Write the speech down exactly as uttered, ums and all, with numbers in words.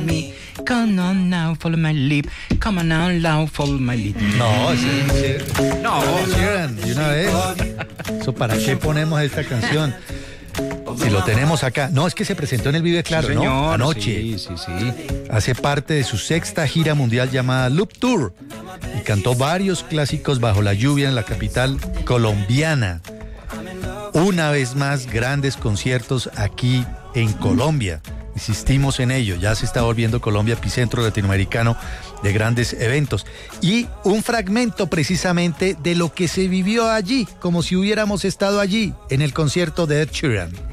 me. Come on now, follow my lead. Come on now, now, follow my lead. No, sí, sí. No, Sheeran, de una vez. ¿Eso para qué ponemos esta canción? Si lo tenemos acá. No, es que se presentó en el Vive Claro, sí, ¿no? señor, Anoche. Sí, sí, sí. Hace parte de su sexta gira mundial llamada Loop Tour y cantó varios clásicos bajo la lluvia en la capital colombiana. Una vez más, grandes conciertos aquí en Colombia. Insistimos en ello, ya se está volviendo Colombia epicentro latinoamericano de grandes eventos. Y un fragmento precisamente de lo que se vivió allí, como si hubiéramos estado allí en el concierto de Ed Sheeran.